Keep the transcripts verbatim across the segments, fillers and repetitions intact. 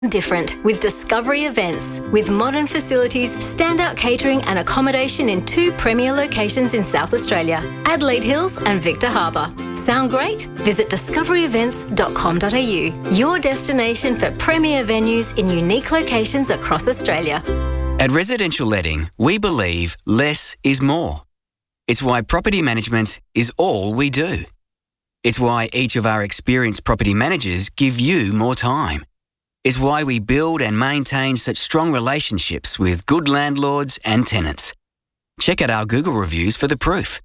Different with Discovery Events. With modern facilities, standout catering and accommodation in two premier locations in South Australia, Adelaide Hills and Victor Harbour. Sound great? Visit discovery events dot com dot a u, your destination for premier venues in unique locations across Australia. At Residential Letting, we believe less is more. It's why property management is all we do. It's why each of our experienced property managers give you more time. It's why we build and maintain such strong relationships with good landlords and tenants. Check out our Google reviews for the proof.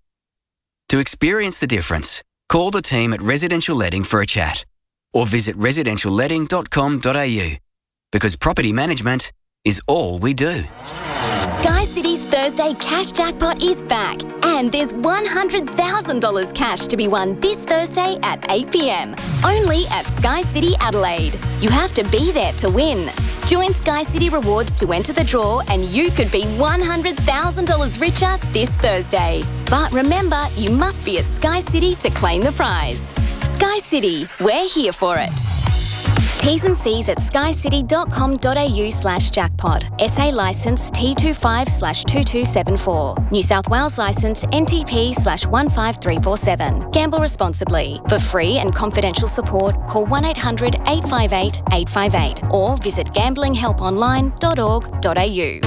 To experience the difference, call the team at Residential Letting for a chat or visit residential letting dot com dot a u, because property management is all we do. Sky City's Thursday Cash Jackpot is back, and there's one hundred thousand dollars cash to be won this Thursday at eight p m, only at Sky City Adelaide. You have to be there to win. Join Sky City Rewards to enter the draw, and you could be one hundred thousand dollars richer this Thursday. But remember, you must be at Sky City to claim the prize. Sky City, we're here for it. T's and C's at sky city dot com dot a u slash jackpot. S A licence T two five slash two two seven four. New South Wales licence N T P slash one five three four seven. Gamble responsibly. For free and confidential support, call one eight hundred eight five eight eight five eight or visit gambling help online dot org dot a u.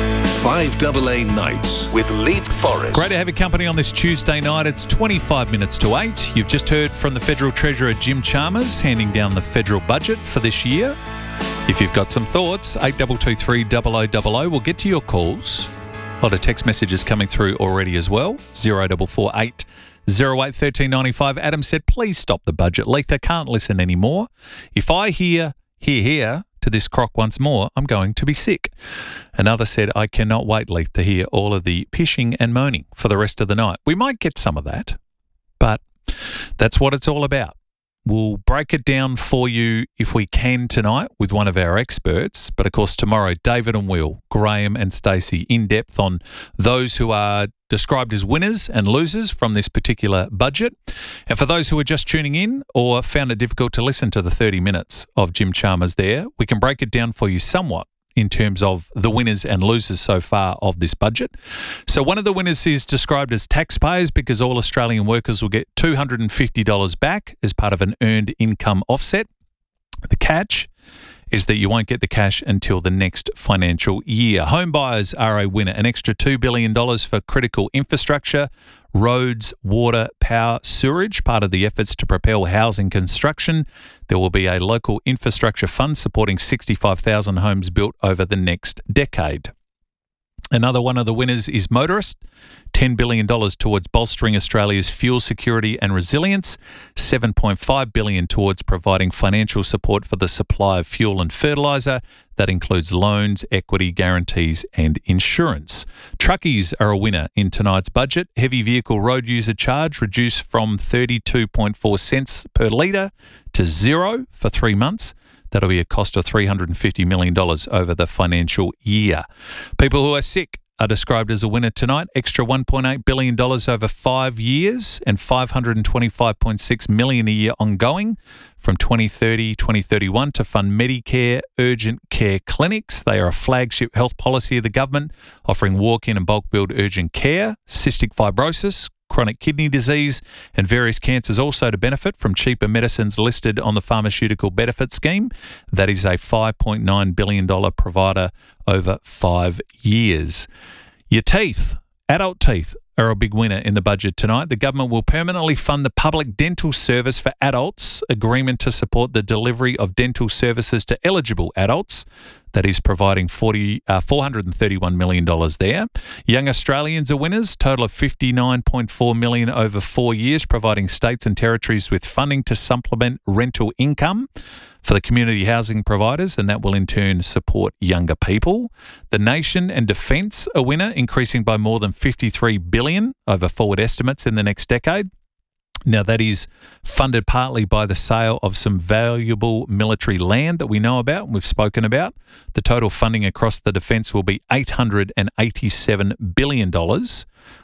five A A Nights with Leap Forrest. Great to have your company on this Tuesday night. It's twenty-five minutes to eight. You've just heard from the Federal Treasurer Jim Chalmers handing down the federal budget for this year. If you've got some thoughts, eight two two three double oh double oh. We'll get to your calls. A lot of text messages coming through already as well. zero four four eight zero eight one three nine five. Adam said, please stop the budget leak. I can't listen anymore. If I hear, hear, hear to this crock once more, I'm going to be sick. Another said, I cannot wait, Leith, to hear all of the pishing and moaning for the rest of the night. We might get some of that, but that's what it's all about. We'll break it down for you if we can tonight with one of our experts. But of course, tomorrow, David and Will, Graham and Stacey, in depth on those who are described as winners and losers from this particular budget. And for those who are just tuning in or found it difficult to listen to the thirty minutes of Jim Chalmers there, we can break it down for you somewhat in terms of the winners and losers so far of this budget. So one of the winners is described as taxpayers because all Australian workers will get two hundred fifty dollars back as part of an earned income offset. The catch is that you won't get the cash until the next financial year. Home buyers are a winner, an extra two billion dollars for critical infrastructure, roads, water, power, sewerage, part of the efforts to propel housing construction. There will be a local infrastructure fund supporting sixty-five thousand homes built over the next decade. Another one of the winners is motorists, ten billion dollars towards bolstering Australia's fuel security and resilience, seven point five billion dollars towards providing financial support for the supply of fuel and fertiliser. That includes loans, equity guarantees and insurance. Truckies are a winner in tonight's budget. Heavy vehicle road user charge reduced from thirty-two point four cents per litre to zero for three months. That'll be a cost of three hundred fifty million dollars over the financial year. People who are sick are described as a winner tonight. Extra one point eight billion dollars over five years and five hundred twenty-five point six million dollars a year ongoing from twenty thirty to twenty thirty-one to fund Medicare urgent care clinics. They are a flagship health policy of the government, offering walk-in and bulk billed urgent care, cystic fibrosis, chronic kidney disease and various cancers also to benefit from cheaper medicines listed on the Pharmaceutical Benefit Scheme. That is a five point nine billion dollars provider over five years. Your teeth, adult teeth, are a big winner in the budget tonight. The government will permanently fund the public dental service for adults, agreement to support the delivery of dental services to eligible adults. That is providing forty, uh, four hundred thirty-one million dollars there. Young Australians are winners, total of fifty-nine point four million dollars over four years, providing states and territories with funding to supplement rental income for the community housing providers, and that will in turn support younger people. The nation and defence are winner, increasing by more than fifty-three billion dollars over forward estimates in the next decade. Now, that is funded partly by the sale of some valuable military land that we know about and we've spoken about. The total funding across the defence will be eight hundred eighty-seven billion dollars,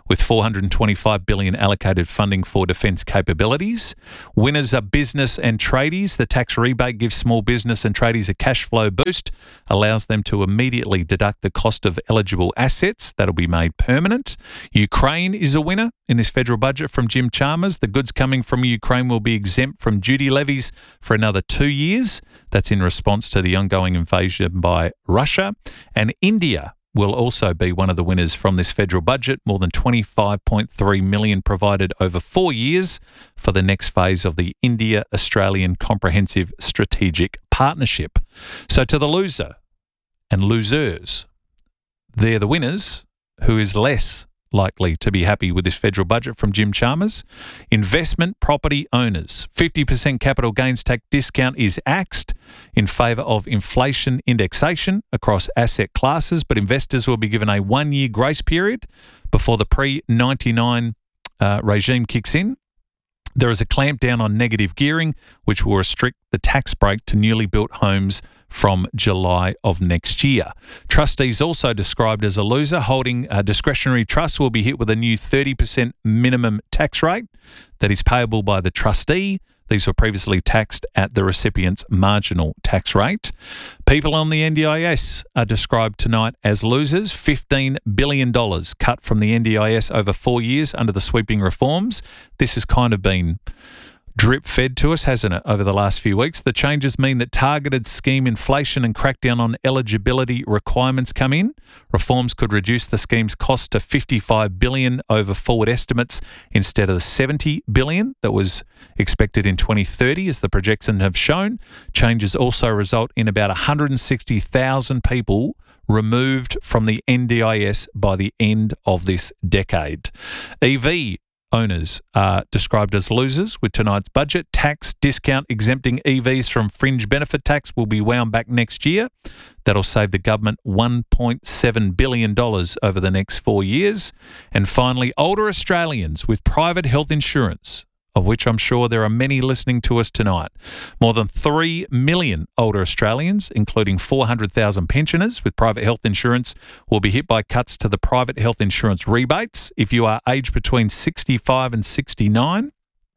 with four hundred twenty-five billion dollars allocated funding for defence capabilities. Winners are business and tradies. The tax rebate gives small business and tradies a cash flow boost, allows them to immediately deduct the cost of eligible assets. That'll be made permanent. Ukraine is a winner in this federal budget from Jim Chalmers. The goods coming from Ukraine will be exempt from duty levies for another two years. That's in response to the ongoing invasion by Russia. And India will also be one of the winners from this federal budget. More than twenty-five point three million dollars provided over four years for the next phase of the India-Australian Comprehensive Strategic Partnership. So to the loser and losers, they're the winners. Who is less likely to be happy with this federal budget from Jim Chalmers? Investment property owners. fifty percent capital gains tax discount is axed in favour of inflation indexation across asset classes, but investors will be given a one-year grace period before the pre ninety-nine uh, regime kicks in. There is a clampdown on negative gearing, which will restrict the tax break to newly built homes from July of next year. Trustees also described as a loser. Holding uh, discretionary trusts will be hit with a new thirty percent minimum tax rate that is payable by the trustee. These were previously taxed at the recipient's marginal tax rate. People on the N D I S are described tonight as losers. fifteen billion dollars cut from the N D I S over four years under the sweeping reforms. This has kind of been drip fed to us, hasn't it, over the last few weeks? The changes mean that targeted scheme inflation and crackdown on eligibility requirements come in. Reforms could reduce the scheme's cost to fifty-five billion dollars over forward estimates instead of the seventy billion dollars that was expected in twenty thirty, as the projections have shown. Changes also result in about one hundred sixty thousand people removed from the N D I S by the end of this decade. E V owners are described as losers with tonight's budget. Tax discount exempting E Vs from fringe benefit tax will be wound back next year. That'll save the government one point seven billion dollars over the next four years. And finally, older Australians with private health insurance, of which I'm sure there are many listening to us tonight. More than three million older Australians, including four hundred thousand pensioners with private health insurance, will be hit by cuts to the private health insurance rebates. If you are aged between sixty-five and sixty-nine,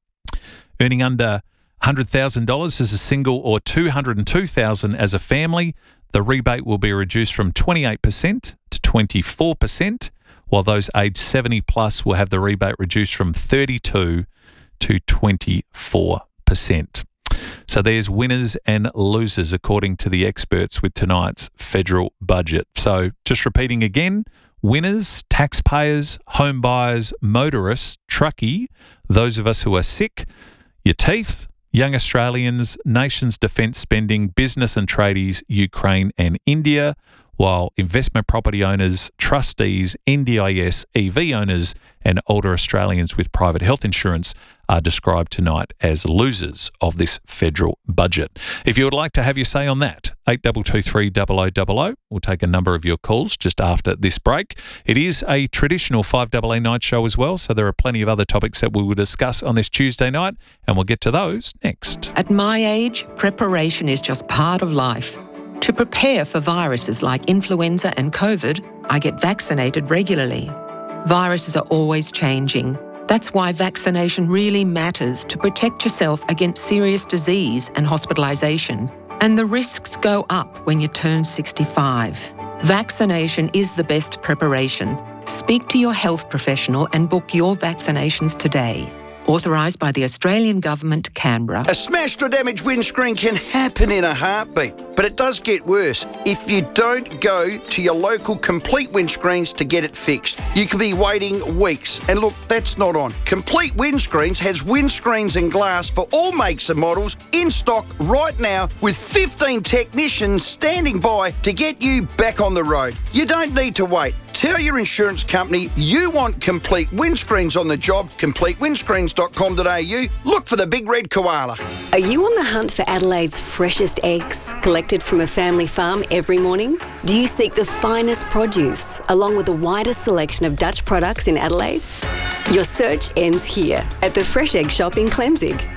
earning under one hundred thousand dollars as a single or two hundred two thousand dollars as a family, the rebate will be reduced from twenty-eight percent to twenty-four percent, while those aged seventy plus will have the rebate reduced from thirty-two percent to twenty-four percent. So there's winners and losers according to the experts with tonight's federal budget. So just repeating again, winners, taxpayers, home buyers, motorists, truckie, those of us who are sick, your teeth, young Australians, nation's defence spending, business and tradies, Ukraine and India, while investment property owners, trustees, N D I S, E V owners and older Australians with private health insurance are described tonight as losers of this federal budget. If you would like to have your say on that, eight two two three zero zero zero zero. We'll take a number of your calls just after this break. It is a traditional five A A night show as well, so there are plenty of other topics that we will discuss on this Tuesday night, and we'll get to those next. At my age, preparation is just part of life. To prepare for viruses like influenza and COVID, I get vaccinated regularly. Viruses are always changing. That's why vaccination really matters to protect yourself against serious disease and hospitalisation. And the risks go up when you turn sixty-five. Vaccination is the best preparation. Speak to your health professional and book your vaccinations today. Authorised by the Australian Government, Canberra. A smashed or damaged windscreen can happen in a heartbeat, but it does get worse if you don't go to your local Complete Windscreens to get it fixed. You could be waiting weeks, and look, that's not on. Complete Windscreens has windscreens and glass for all makes and models in stock right now with fifteen technicians standing by to get you back on the road. You don't need to wait. Tell your insurance company you want Complete Windscreens on the job, complete windscreens dot com dot a u. Look for the big red koala. Are you on the hunt for Adelaide's freshest eggs, collected from a family farm every morning? Do you seek the finest produce, along with the widest selection of Dutch products in Adelaide? Your search ends here, at the Fresh Egg Shop in Clemzig.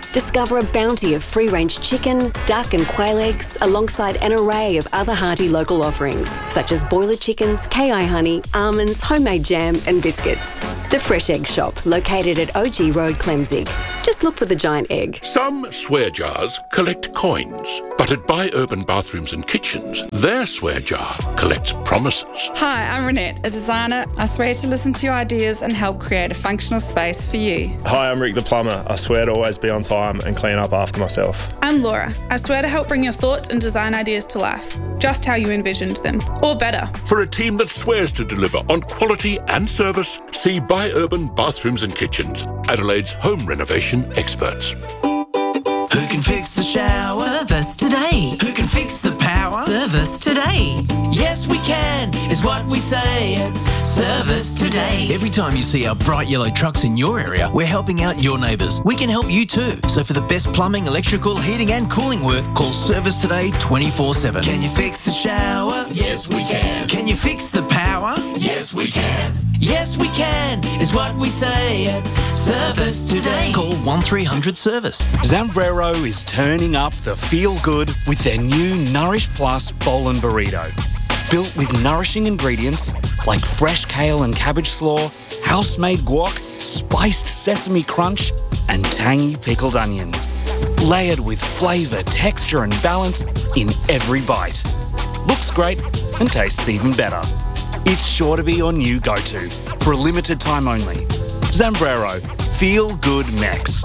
Discover a bounty of free-range chicken, duck and quail eggs alongside an array of other hearty local offerings such as boiler chickens, K I honey, almonds, homemade jam and biscuits. The Fresh Egg Shop, located at O G Road, Clemzig. Just look for the giant egg. Some swear jars collect coins, but at Buy Urban Bathrooms and Kitchens, their swear jar collects promises. Hi, I'm Renette, a designer. I swear to listen to your ideas and help create a functional space for you. Hi, I'm Rick the plumber. I swear to always be on time and clean up after myself. I'm Laura. I swear to help bring your thoughts and design ideas to life, just how you envisioned them, or better. For a team that swears to deliver on quality and service, see Buy Urban Bathrooms and Kitchens, Adelaide's home renovation experts. Who can fix the shower? Service today. Who can fix the power? Service today. Yes, we can, is what we say at Service Today. Every time you see our bright yellow trucks in your area, we're helping out your neighbours. We can help you too. So for the best plumbing, electrical, heating and cooling work, call Service Today twenty-four seven. Can you fix the shower? Yes, we can. Can you fix the power? Yes, we can. Yes, we can, is what we say at Service Today. Call one three hundred service. Zambrero is turning up the feel-good with their new Nourish Plus Bowl and Burrito. Built with nourishing ingredients like fresh kale and cabbage slaw, house-made guac, spiced sesame crunch, and tangy pickled onions. Layered with flavour, texture and balance in every bite. Looks great and tastes even better. It's sure to be your new go-to for a limited time only. Zambrero, feel good Mex.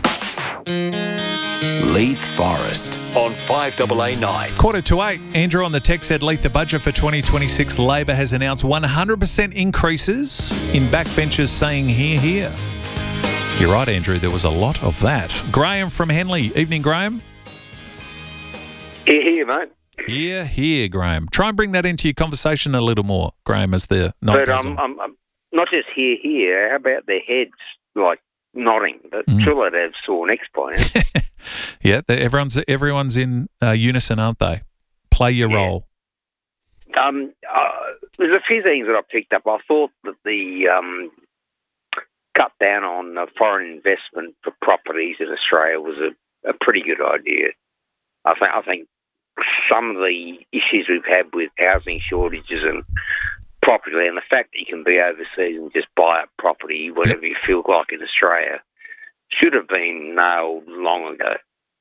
Leith Forest on five A A Nights. Quarter to eight. Andrew on the text said, Leith, the budget for twenty twenty-six, Labor has announced one hundred percent increases in backbenchers saying hear, hear. You're right, Andrew. There was a lot of that. Graham from Henley. Evening, Graham. Hear, hear, mate. Hear, hear, Graham. Try and bring that into your conversation a little more, Graham, as the night But goes um, on. um, um, not just hear, hear. How about their heads, like, nodding? But Mm. surely they'd have sore necks by now. Yeah, they- everyone's everyone's in uh, unison, aren't they? Play your Yeah. role. Um, uh, there's a few things that I picked up. I thought that the um, cut down on uh, foreign investment for properties in Australia was a, a pretty good idea. I think I think some of the issues we've had with housing shortages and property, and the fact that you can be overseas and just buy up property whatever you feel like in Australia, should have been nailed long ago.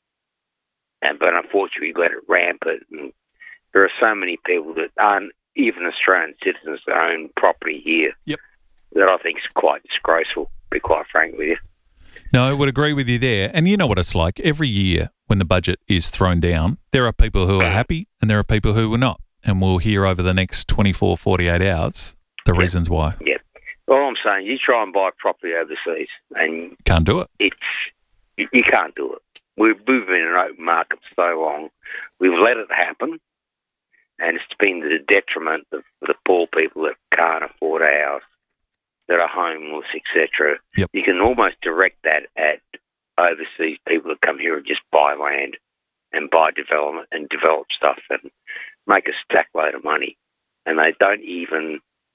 And but unfortunately, we let it rampant. And there are so many people that aren't even Australian citizens that own property here. Yep. That I think is quite disgraceful, to be quite frank with you. No, I would agree with you there. And you know what it's like. Every year when the budget is thrown down, there are people who are happy and there are people who are not. And we'll hear over the next twenty-four, forty-eight hours the Yep. reasons why. Yeah. All I'm saying, you try and buy property overseas, and Can't do it. it's you, you can't do it. We've, we've been in an open market so long. We've let it happen, and it's been to the detriment of the poor people that can't afford a house, that are homeless, et cetera. Yep. You can almost direct that at overseas people that come here and just buy land and buy development and develop stuff and make a stack load of money, and they don't even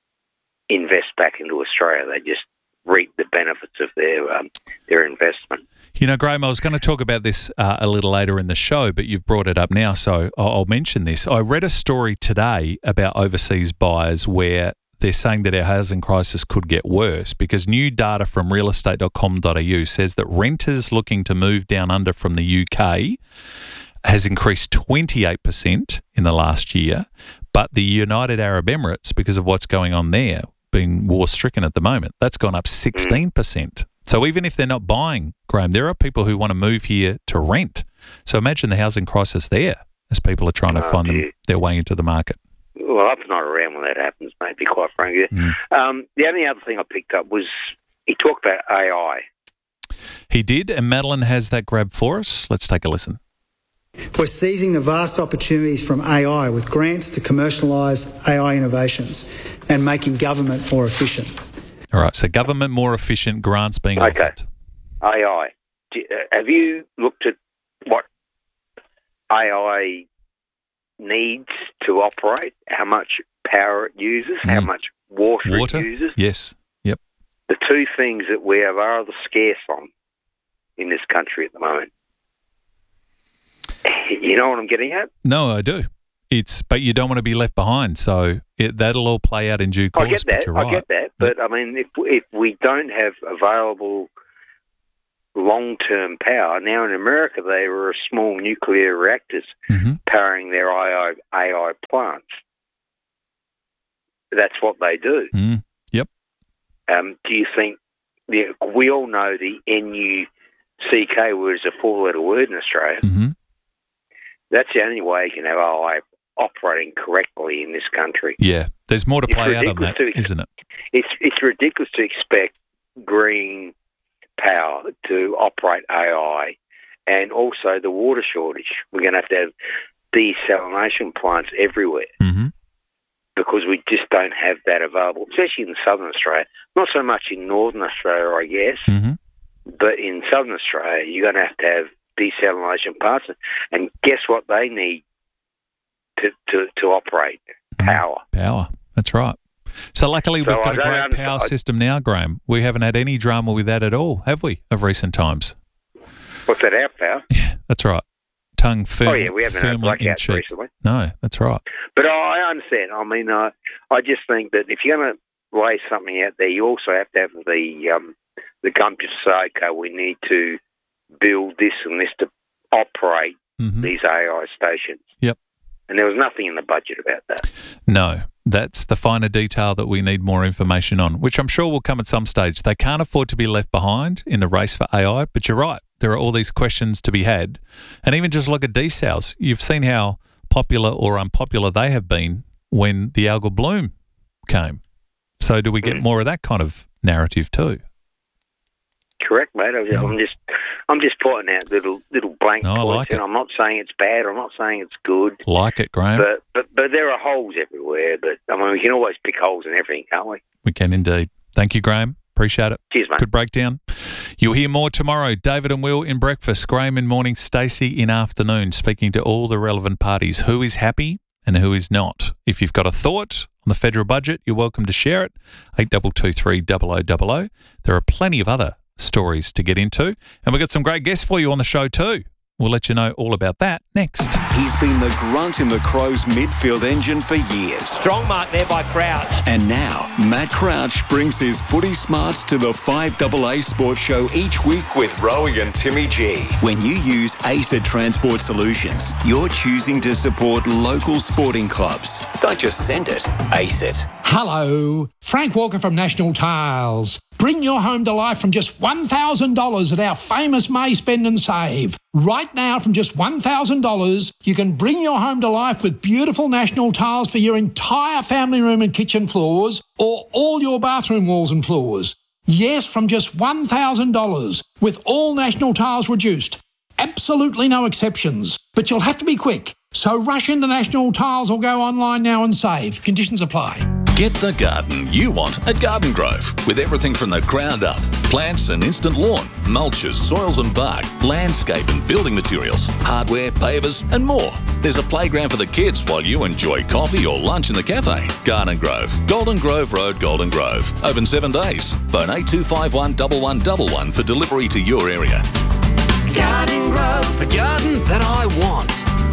invest back into Australia. They just reap the benefits of their um, their investment. You know, Graham, I was going to talk about this uh, a little later in the show, but you've brought it up now, so I'll, I'll mention this. I read a story today about overseas buyers where they're saying that our housing crisis could get worse because new data from real estate dot com dot a u says that renters looking to move down under from the U K has increased twenty-eight percent in the last year, but the United Arab Emirates, because of what's going on there, being war-stricken at the moment, that's gone up sixteen percent. So even if they're not buying, Graham, there are people who want to move here to rent. So imagine the housing crisis there as people are trying to Oh, find them, dear. their way into the market. Well, I'm not around when that happens, mate, to be quite frank with you. Mm. Um, the only other thing I picked up was he talked about A I. He did, and Madeline has that grab for us. Let's take a listen. We're seizing the vast opportunities from A I with grants to commercialise A I innovations and making government more efficient. All right, so government more efficient, grants being Okay. offered. A I. Do, uh, have you looked at what A I needs to operate, how much power it uses, how Mm. much water, Water? it uses? Yes. Yep. The two things that we are rather scarce on in this country at the moment. You know what I'm getting at? No, I do. It's but you don't want to be left behind, so it, that'll all play out in due course. I get that. But you're I right. get that. But I mean, if if we don't have available long-term power now in America, they were small nuclear reactors mm-hmm. powering their A I plants. That's what they do. Mm. Yep. Um, do you think the, we all know the N U C K word is a four-letter word in Australia? Mm-hmm. That's the only way you can have A I operating correctly in this country. Yeah, there's more to It's play out on ridiculous that, to ex- isn't it? It's it's ridiculous to expect green power to operate A I, and also the water shortage. We're going to have to have desalination plants everywhere mm-hmm. because we just don't have that available, especially in southern Australia. Not so much in northern Australia, I guess, mm-hmm. but in southern Australia, you're going to have to have desalination plants. And guess what they need to, to, to operate? Power. Power. That's right. So luckily So we've got I a don't great under- power I- system now, Graham. We haven't had any drama with that at all, have we, of recent times? What's that, our power? That's right. Tongue firm, Oh, yeah, we haven't had firmly in blackouts check. recently. No, that's right. But I understand. I mean, uh, I just think that if you're going to lay something out there, you also have to have the um, the gumption to say, okay, we need to build this and this to operate mm-hmm. these A I stations. Yep. And there was nothing in the budget about that. No, that's the finer detail that we need more information on, which I'm sure will come at some stage. They can't afford to be left behind in the race for A I, but you're right. There are all these questions to be had. And even just look at desals. You've seen how popular or unpopular they have been when the algal bloom came. So do we get Mm. more of that kind of narrative too? Correct, mate. I'm just, I'm just, I'm just pointing out little little blank No, I points, like and it. I'm not saying it's bad. I'm not saying it's good. Like it, Graham. But but but there are holes everywhere. But I mean, we can always pick holes in everything, can't we? We can indeed. Thank you, Graham. Appreciate it. Cheers, mate. Good breakdown. You'll hear more tomorrow. David and Will in breakfast, Graham in morning, Stacey in afternoon, speaking to all the relevant parties. Who is happy and who is not? If you've got a thought on the federal budget, you're welcome to share it. eight two two three, double oh double oh. There are plenty of other stories to get into. And we've got some great guests for you on the show too. We'll let you know all about that next. He's been the grunt in the Crows midfield engine for years. Strong mark there by Crouch. And now, Matt Crouch brings his footy smarts to the five A A Sports Show each week with Rowie and Timmy G. When you use ACET Transport Solutions, you're choosing to support local sporting clubs. Don't just send it, ACET. Hello, Frank Walker from National Tiles. Bring your home to life from just one thousand dollars at our famous May Spend and Save. Right now, from just one thousand dollars, you can bring your home to life with beautiful National Tiles for your entire family room and kitchen floors, or all your bathroom walls and floors. Yes, from just one thousand dollars, with all National Tiles reduced. Absolutely no exceptions. But you'll have to be quick. So rush into National Tiles or go online now and save. Conditions apply. Get the garden you want at Garden Grove, with everything from the ground up. Plants and instant lawn, mulches, soils and bark, landscape and building materials, hardware, pavers and more. There's a playground for the kids while you enjoy coffee or lunch in the cafe. Garden Grove, Golden Grove Road, Golden Grove. Open seven days. Phone eight two five one, one one one one for delivery to your area. Garden Grove, the garden that I want.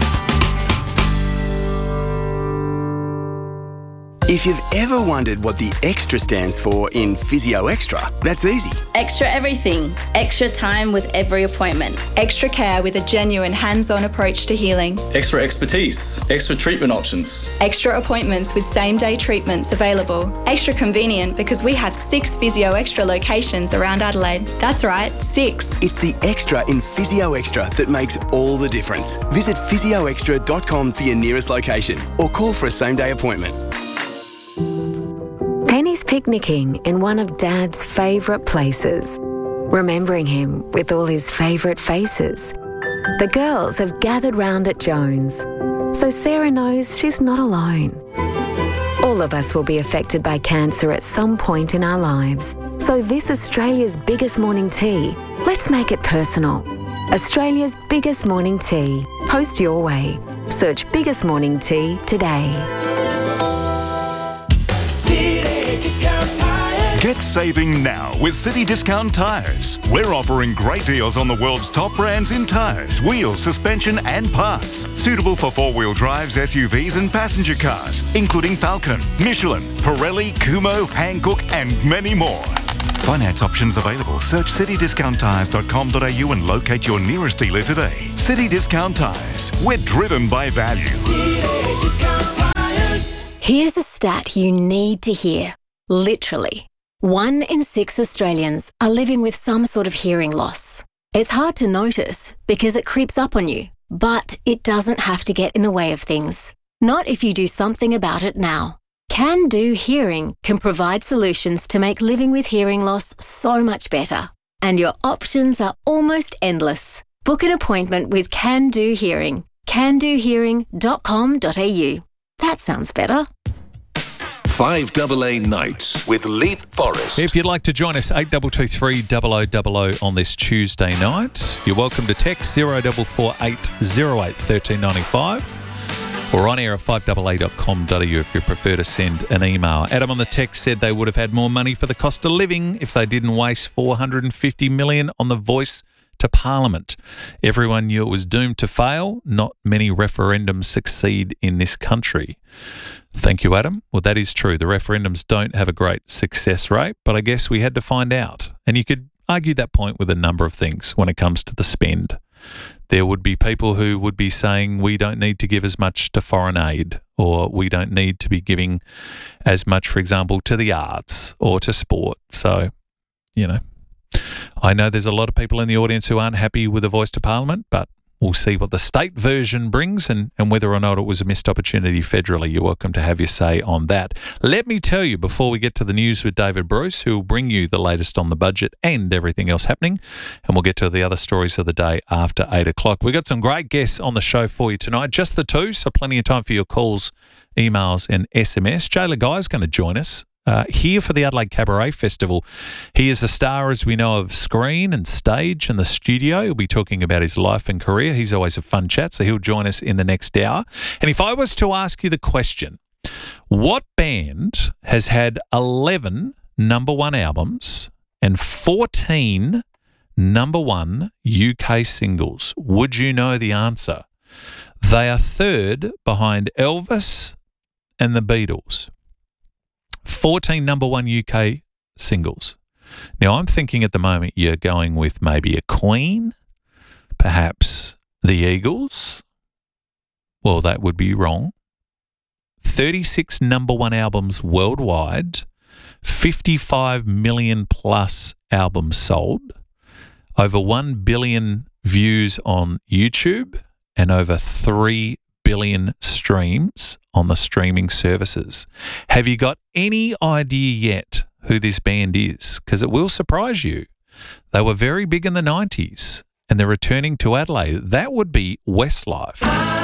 If you've ever wondered what the extra stands for in Physio Extra, that's easy. Extra everything. Extra time with every appointment. Extra care with a genuine hands-on approach to healing. Extra expertise, extra treatment options. Extra appointments with same-day treatments available. Extra convenient because we have six Physio Extra locations around Adelaide. That's right, six. It's the extra in Physio Extra that makes all the difference. Visit physio extra dot com for your nearest location or call for a same-day appointment. Penny's picnicking in one of Dad's favourite places, remembering him with all his favourite faces. The girls have gathered round at Jones, so Sarah knows she's not alone. All of us will be affected by cancer at some point in our lives, so this Australia's biggest morning tea, let's make it personal. Australia's biggest morning tea. Post your way. Search Biggest Morning Tea today. City Discount Tire. Get saving now with City Discount Tyres. We're offering great deals on the world's top brands in tyres, wheels, suspension and parts. Suitable for four-wheel drives, S U Vs and passenger cars, including Falcon, Michelin, Pirelli, Kumho, Hankook and many more. Finance options available. Search city discount tyres dot com dot a u and locate your nearest dealer today. City Discount Tyres. We're driven by value. City Discount Tyres. Here's a stat you need to hear. Literally. One in six Australians are living with some sort of hearing loss. It's hard to notice because it creeps up on you, but it doesn't have to get in the way of things. Not if you do something about it now. Can Do Hearing can provide solutions to make living with hearing loss so much better. And your options are almost endless. Book an appointment with Can Do Hearing. can do hearing dot com dot a u. That sounds better. five A A Nights with Leith Forrest. If you'd like to join us, eight two two three, double oh double oh on this Tuesday night. You're welcome to text zero four four eight zero eight one three nine five or on air at five A A dot com dot a u if you prefer to send an email. Adam on the text said they would have had more money for the cost of living if they didn't waste four hundred fifty million dollars on the voice to Parliament. Everyone knew it was doomed to fail. Not many referendums succeed in this country. Thank you, Adam. Well, that is true. The referendums don't have a great success rate, but I guess we had to find out. And you could argue that point with a number of things when it comes to the spend. There would be people who would be saying we don't need to give as much to foreign aid, or we don't need to be giving as much, for example, to the arts or to sport. So, you know, I know there's a lot of people in the audience who aren't happy with the voice to Parliament, but we'll see what the state version brings and, and whether or not it was a missed opportunity federally. You're welcome to have your say on that. Let me tell you, before we get to the news with David Bruce, who will bring you the latest on the budget and everything else happening, and we'll get to the other stories of the day after eight o'clock. We've got some great guests on the show for you tonight, just the two, so plenty of time for your calls, emails and S M S. Jayla Guy's going to join us. Uh, here for the Adelaide Cabaret Festival. He is a star, as we know, of screen and stage and the studio. He'll be talking about his life and career. He's always a fun chat, so he'll join us in the next hour. And if I was to ask you the question, what band has had eleven number one albums and fourteen number one U K singles, would you know the answer? They are third behind Elvis and the Beatles. fourteen number one U K singles. Now, I'm thinking at the moment you're going with maybe a Queen, perhaps the Eagles. Well, that would be wrong. thirty-six number one albums worldwide, fifty-five million plus albums sold, over one billion views on YouTube, and over three billion streams on the streaming services. Have you got any idea yet who this band is? Because it will surprise you. They were very big in the nineties and they're returning to Adelaide. That would be Westlife.